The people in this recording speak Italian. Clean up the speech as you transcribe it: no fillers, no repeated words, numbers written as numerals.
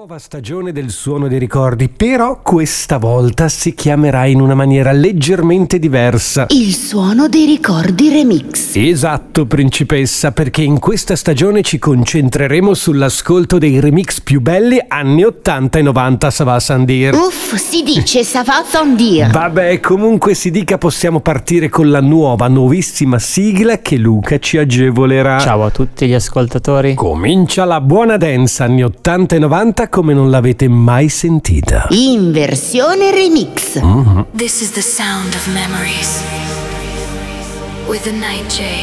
Nuova stagione del Suono dei Ricordi, però questa volta si chiamerà in una maniera leggermente diversa. Il Suono dei Ricordi Remix. Esatto, principessa, perché in questa stagione ci concentreremo sull'ascolto dei remix più belli anni 80 e 90, ça va sans dire. Uff, si dice ça va sans dire. Vabbè, comunque si dica, possiamo partire con la nuovissima sigla che Luca ci agevolerà. Ciao a tutti gli ascoltatori. Comincia la buona dance anni 80 e 90 come non l'avete mai sentita. In versione remix. This is the sound of memories with the Night J.